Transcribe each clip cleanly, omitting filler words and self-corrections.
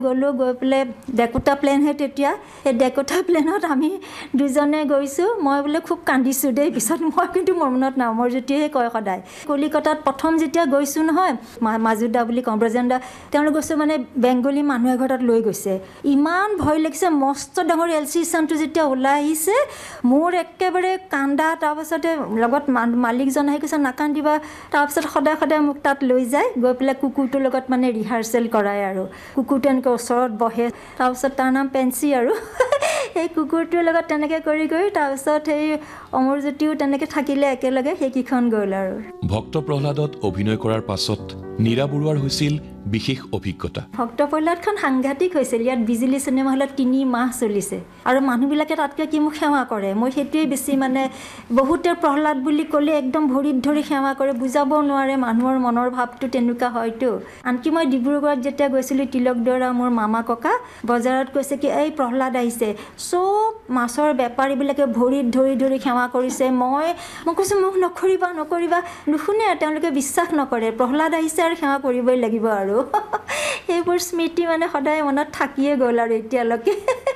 গ'লো গৈ পেলাই ডেকোটা প্লেনহে তেতিয়া সেই ডেকোটা প্লেনত আমি দুজনে গৈছোঁ মই বোলে খুব কান্দিছোঁ দেই পিছত মই কিন্তু মোৰ মনত নাই মোৰ যেতিয়াই কয় সদায় কলিকতাত প্ৰথম যেতিয়া গৈছোঁ নহয় মাজুদা বুলি কওঁ ব্ৰজেন্দা তেওঁলোক গৈছোঁ মানে বেংগলী মানুহ এঘৰত লৈ গৈছে ইমান ভয় লাগিছে মস্ত ডাঙৰ LC স্থানটো যেতিয়া ওলাই আহিছে মোৰ একেবাৰে কান্দা তাৰপাছতে লগত মালিকজন আহি কৈছে নাকান্দিবা তাৰপিছত সদায় সদায় মোক তাত লৈ যায় গৈ পেলাই কুকুৰটোৰ লগত মানে ৰিহাৰ্চেল কৰায় আৰু কুকুৰটো এনেকৈ ওচৰত বহে তাৰপিছত তাৰ নাম পেঞ্চি আৰু সেই কুকুৰটোৰ লগত তেনেকৈ কৰি তাৰপিছত সেই অমৰজ্যোতিও তেনেকৈ থাকিলে একেলগে সেইকেইখন গ'ল আৰু ভক্ত প্ৰহ্লাদত অভিনয় কৰাৰ পাছত নীৰা বৰুৱাৰ হৈছিল বিশেষ অভিজ্ঞতা ভক্ত প্ৰহ্লাদখন সাংঘাতিক হৈছিল ইয়াত বিজুলী চিনেমা হলত 3 মাহ চলিছে আৰু মানুহবিলাকে তাতকৈ কি মোক সেৱা কৰে মই সেইটোৱে বেছি মানে বহুতে প্ৰহ্লাদ বুলি ক'লে একদম ভৰিত ধৰি সেৱা কৰে বুজাব নোৱাৰে মানুহৰ মনৰ ভাৱটো তেনেকুৱা হয়তো আনকি মই ডিব্ৰুগড়ত যেতিয়া গৈছিলোঁ তিলকদৰা মোৰ মামা ককা বজাৰত কৈছে কি এই প্ৰহ্লাদ আহিছে চব মাছৰ বেপাৰীবিলাকে ভৰিত ধৰি ধৰি সেৱা কৰিছে মই কৈছোঁ মোক নকৰিবা নুশুনে তেওঁলোকে বিশ্বাস নকৰে প্ৰহ্লাদ আহিছে আৰু সেৱা কৰিবই লাগিব আৰু এইবোৰ স্মৃতি মানে সদায় মনত থাকিয়ে গ'ল আৰু এতিয়ালৈকে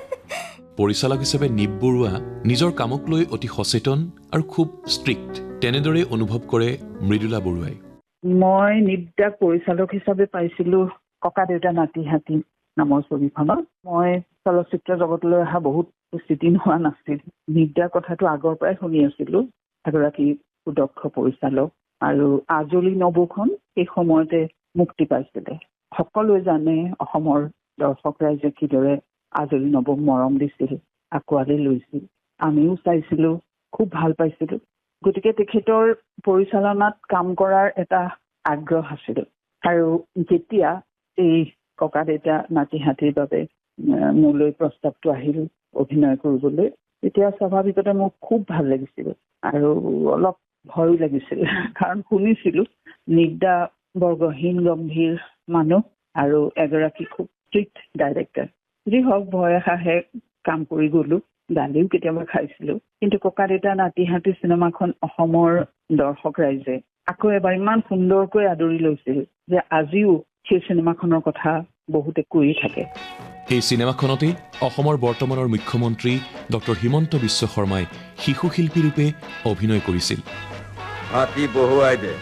পৰিচালক হিচাপে নিপ বৰুৱা নিজৰ কামক লৈ অতি সচেতন আৰু খুব ষ্ট্ৰিক্ট তেনেদৰে অনুভৱ কৰে মৃদুলা বৰুৱাই মই নিপদাক পৰিচালক হিচাপে পাইছিলোঁ ককা দেউতা নাতি হাতী নামৰ ছবিখনত মই চলচ্চিত্ৰ জগতলৈ অহা বহুত স্থিতি নোহোৱা নাছিল নিপদাৰ কথাটো আগৰ পৰাই শুনি আছিলোঁ এগৰাকী সুদক্ষ পৰিচালক আৰু আজলি নবৌখন সেই সময়তে মুক্তি পাইছিলে সকলোৱে জানে অসমৰ দৰ্শক ৰাইজে কিদৰে আজলি নবৌক মৰম দিছিল আঁকোৱালি লৈছিল আমিও চাইছিলোঁ খুব ভাল পাইছিলোঁ গতিকে তেখেতৰ পৰিচালনাত কাম কৰাৰ এটা আগ্ৰহ আছিল আৰু যেতিয়া এই ককা দেউতা নাতি হাতীৰ বাবে মোলৈ প্ৰস্তাৱটো আহিল অভিনয় কৰিবলৈ তেতিয়া স্বাভাৱিকতে মোক খুব ভাল লাগিছিল আৰু অলপ ভয়ো লাগিছিল কাৰণ শুনিছিলোঁ নিপদা বৰ গহীন গম্ভীৰ মানুহ আৰু এগৰাকী খুব ষ্ট্ৰিক্ট ডাইৰেক্টৰ যি হওক ভয় সাহে কাম কৰি গ'লোঁ গালিও কেতিয়াবা খাইছিলোঁ কিন্তু ককা দেউতা নাতি হাতী চিনেমাখন অসমৰ দৰ্শক ৰাইজে আকৌ এবাৰ ইমান সুন্দৰকৈ আদৰি লৈছিল যে আজিও সেই চিনেমাখনৰ কথা বহুতে কৈয়ে থাকে এই চিনেমাখনতেই অসমৰ বৰ্তমানৰ মুখ্যমন্ত্ৰী ডক্টৰ হিমন্ত বিশ্ব শৰ্মাই শিশু শিল্পী ৰূপে অভিনয় কৰিছিল হাতী বহুৱাই দে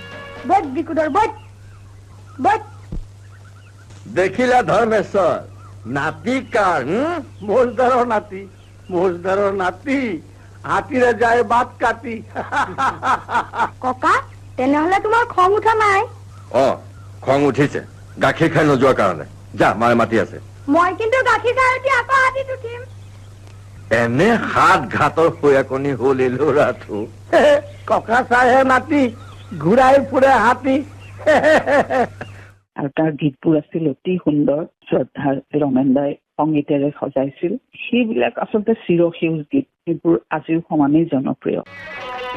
দেখিলা ধৰ্মেশ্বৰ নাতি কাৰ মৌজদাৰৰ নাতি হাতীৰে যায় বাট কাটি ককা তেনেহলে তোমাৰ খং উঠা নাই খং উঠিছে গাখীৰ খাই নোযোৱাৰ কাৰণে যা মায়ে মাতি আছে মই কিন্তু গাখীৰ খাই উঠি আকৌ হাতীত উঠিম এনে হাত ঘাটৰ হৈয়াকনি হল এই ল'ৰাটো ককা চাইহে নাতি ঘূৰাই ফুৰে হাতী আৰু তাৰ গীতবোৰ আছিল অতি সুন্দৰ শ্ৰদ্ধাৰ ৰমেন দাই সংগীতেৰে সজাইছিল সেইবিলাক আচলতে চিৰসেউজ গীত সেইবোৰ আজিও সমানেই জনপ্ৰিয়